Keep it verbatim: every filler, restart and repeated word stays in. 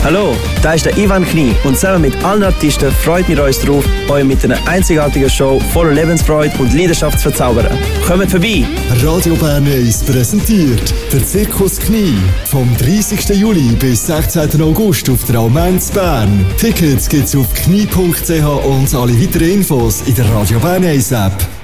Hallo, da ist der Ivan Knie und zusammen mit allen Artisten freut wir uns darauf, euch mit einer einzigartigen Show voller Lebensfreude und Leidenschaft zu verzaubern. Kommt vorbei! Radio Bern eins präsentiert der Zirkus Knie vom dreißigsten Juli bis sechzehnten August auf der Almenz Bern. Tickets gibt's auf knie punkt c h und alle weiteren Infos in der Radio Bern eins App.